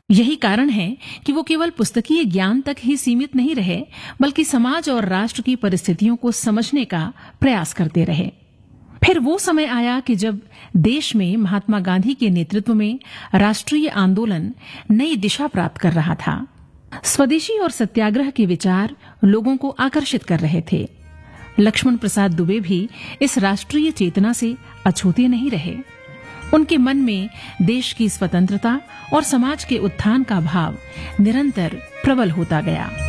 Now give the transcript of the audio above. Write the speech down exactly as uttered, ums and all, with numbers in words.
यही कारण है कि वो केवल पुस्तकीय ज्ञान तक ही सीमित नहीं रहे, बल्कि समाज और राष्ट्र की परिस्थितियों को समझने का प्रयास करते रहे। फिर वो समय आया कि जब देश में महात्मा गांधी के नेतृत्व में राष्ट्रीय आंदोलन नई दिशा प्राप्त कर रहा था। स्वदेशी और सत्याग्रह के विचार लोगों को आकर्षित कर रहे थे। लक्ष्मण प्रसाद दुबे भी इस राष्ट्रीय चेतना से अछूते नहीं रहे। उनके मन में देश की स्वतंत्रता और समाज के उत्थान का भाव निरंतर प्रबल होता गया।